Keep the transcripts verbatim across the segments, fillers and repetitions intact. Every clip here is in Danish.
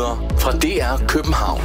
Nyheder fra D R København.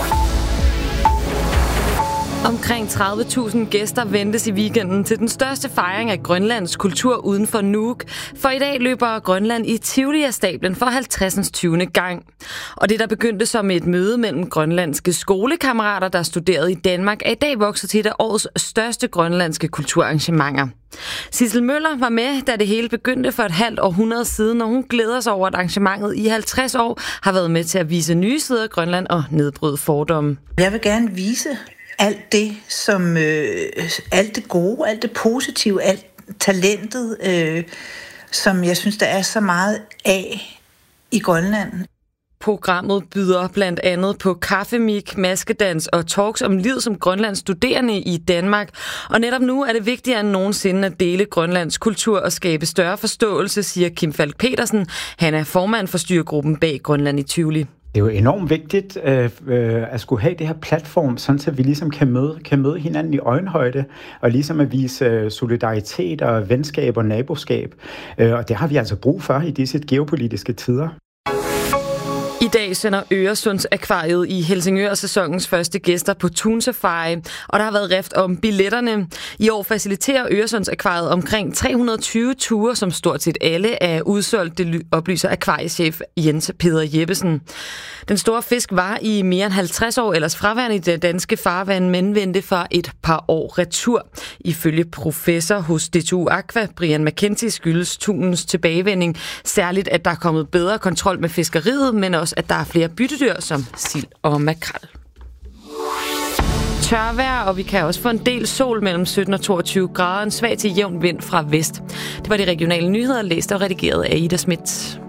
Omkring tredive tusind gæster ventes i weekenden til den største fejring af Grønlands kultur uden for Nuuk. For i dag løber Grønland i Tivoli-stablen for halvtredsende tyvende gang. Og det, der begyndte som et møde mellem grønlandske skolekammerater, der studerede i Danmark, er i dag vokset til et af årets største grønlandske kulturarrangementer. Sissel Møller var med, da det hele begyndte for et halvt århundrede siden, og hun glæder sig over, at arrangementet i halvtreds år har været med til at vise nye sider af Grønland og nedbryde fordomme. Jeg vil gerne vise alt det, som øh, alt det gode, alt det positive, alt talentet, øh, som jeg synes, der er så meget af i Grønland. Programmet byder blandt andet på kaffemik, maskedans og talks om livet som Grønlands studerende i Danmark. Og netop nu er det vigtigere end nogensinde at dele Grønlands kultur og skabe større forståelse, siger Kim Falk Petersen. Han er formand for styregruppen bag Grønland i Tivoli. Det er jo enormt vigtigt øh, øh, at skulle have det her platform, sådan så vi ligesom kan møde, kan møde hinanden i øjenhøjde, og ligesom at vise øh, solidaritet og venskab og naboskab. Øh, og det har vi altså brug for i disse geopolitiske tider. I dag sender Øresundsakvariet i Helsingør sæsonens første gæster på Thun Safari, og der har været rift om billetterne. I år faciliterer Øresundsakvariet omkring tre hundrede og tyve ture, som stort set alle er udsolgt, det oplyser akvariechef Jens Peder Jeppesen. Den store fisk var i mere end halvtreds år ellers fraværende i det danske farvand, men vendte for et par år retur. Ifølge professor hos D T U Aqua, Brian McKenzie, skyldes tunens tilbagevending særligt, at der er kommet bedre kontrol med fiskeriet, men også at der er flere byttedyr som sild og makrel. Tørvejr, og vi kan også få en del sol mellem sytten og toogtyve grader, en svag til jævn vind fra vest. Det var de regionale nyheder, læst og redigeret af Ida Schmidt.